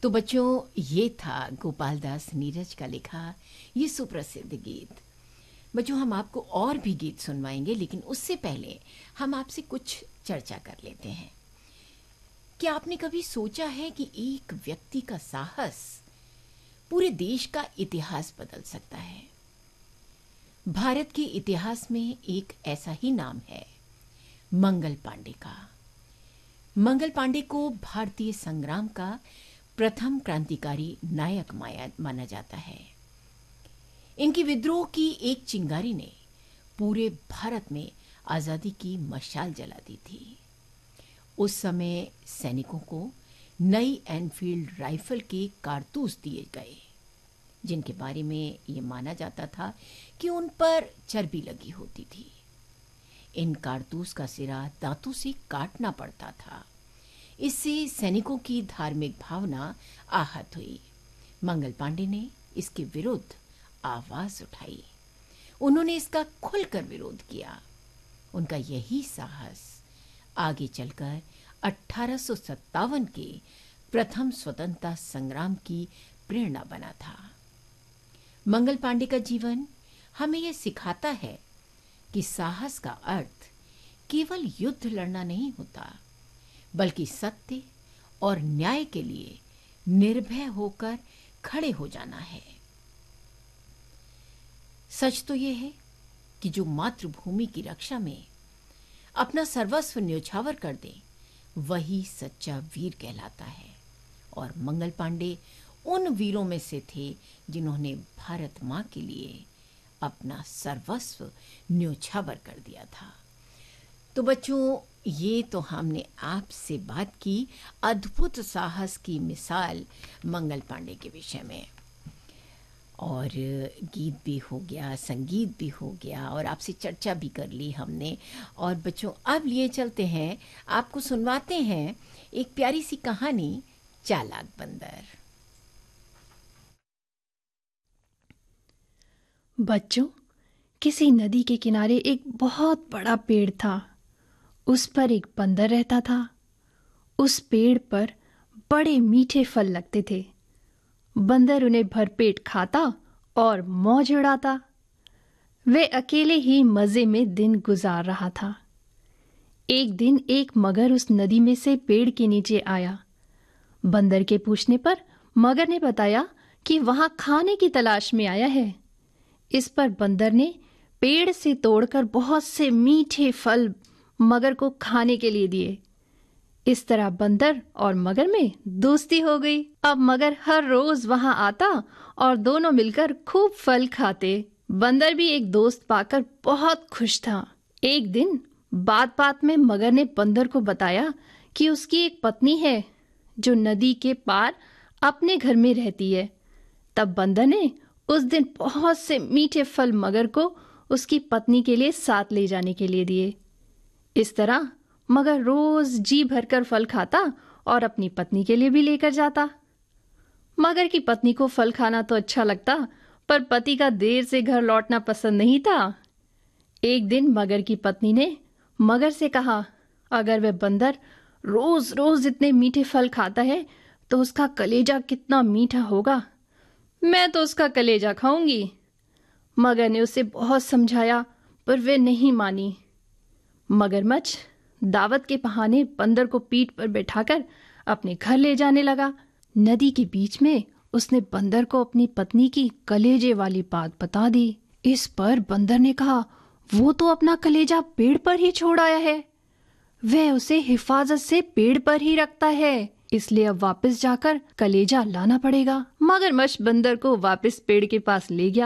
तो बच्चों, ये था गोपाल दास नीरज का लिखा ये सुप्रसिद्ध गीत। बच्चों, हम आपको और भी गीत सुनवाएंगे, लेकिन उससे पहले हम आपसे कुछ चर्चा कर लेते हैं। क्या आपने कभी सोचा है कि एक व्यक्ति का साहस पूरे देश का इतिहास बदल सकता है? भारत के इतिहास में एक ऐसा ही नाम है, मंगल पांडे का। मंगल पांडे को भारतीय संग्राम का प्रथम क्रांतिकारी नायक माना जाता है। इनकी विद्रोह की एक चिंगारी ने पूरे भारत में आजादी की मशाल जला दी थी। उस समय सैनिकों को नई एनफील्ड राइफल के कारतूस दिए गए, जिनके बारे में ये माना जाता था कि उन पर चर्बी लगी होती थी। इन कारतूस का सिरा दांतों से काटना पड़ता था। इससे सैनिकों की धार्मिक भावना आहत हुई। मंगल पांडे ने इसके विरुद्ध आवाज उठाई। उन्होंने इसका खुलकर विरोध किया। उनका यही साहस आगे चलकर 1857 के प्रथम स्वतंत्रता संग्राम की प्रेरणा बना था। मंगल पांडे का जीवन हमें यह सिखाता है कि साहस का अर्थ केवल युद्ध लड़ना नहीं होता, बल्कि सत्य और न्याय के लिए निर्भय होकर खड़े हो जाना है। सच तो यह है कि जो मातृभूमि की रक्षा में अपना सर्वस्व न्योछावर कर दे, वही सच्चा वीर कहलाता है। और मंगल पांडे उन वीरों में से थे जिन्होंने भारत मां के लिए अपना सर्वस्व न्योछावर कर दिया था। तो बच्चों, ये तो हमने आपसे बात की अद्भुत साहस की मिसाल मंगल पांडे के विषय में, और गीत भी हो गया, संगीत भी हो गया, और आपसे चर्चा भी कर ली हमने। और बच्चों, अब लिए चलते हैं, आपको सुनवाते हैं एक प्यारी सी कहानी, चालाक बंदर। बच्चों, किसी नदी के किनारे एक बहुत बड़ा पेड़ था। उस पर एक बंदर रहता था। उस पेड़ पर बड़े मीठे फल लगते थे। बंदर उन्हें भरपेट खाता और मौज उड़ाता। वे अकेले ही मजे में दिन गुजार रहा था। एक दिन एक मगर उस नदी में से पेड़ के नीचे आया। बंदर के पूछने पर मगर ने बताया कि वहां खाने की तलाश में आया है। इस पर बंदर ने पेड़ से तोड़कर बहुत से मीठे फल मगर को खाने के लिए दिए। इस तरह बंदर और मगर में दोस्ती हो गई। अब मगर हर रोज वहां आता और दोनों मिलकर खूब फल खाते। बंदर भी एक दोस्त पाकर बहुत खुश था। एक दिन बात बात में मगर ने बंदर को बताया कि उसकी एक पत्नी है जो नदी के पार अपने घर में रहती है। तब बंदर ने उस दिन बहुत से मीठे फल मगर को उसकी पत्नी के लिए साथ ले जाने के लिए दिए। इस तरह मगर रोज जी भरकर फल खाता और अपनी पत्नी के लिए भी लेकर जाता। मगर की पत्नी को फल खाना तो अच्छा लगता, पर पति का देर से घर लौटना पसंद नहीं था। एक दिन मगर की पत्नी ने मगर से कहा, अगर वह बंदर रोज रोज इतने मीठे फल खाता है तो उसका कलेजा कितना मीठा होगा। मैं तो उसका कलेजा खाऊंगी। मगर ने उसे बहुत समझाया, पर वह नहीं मानी। मगरमच्छ दावत के बहाने बंदर को पीठ पर बैठाकर अपने घर ले जाने लगा। नदी के बीच में उसने बंदर को अपनी पत्नी की कलेजे वाली बात बता दी। इस पर बंदर ने कहा, वो तो अपना कलेजा पेड़ पर ही छोड़ आया है। वह उसे हिफाजत से पेड़ पर ही रखता है, इसलिए अब वापस जाकर कलेजा लाना पड़ेगा। मगरमच्छ बंदर को वापस पेड़ के पास ले गया।